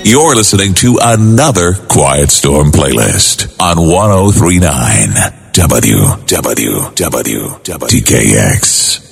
You're listening to another Quiet Storm playlist on 103.9 WWWTKX.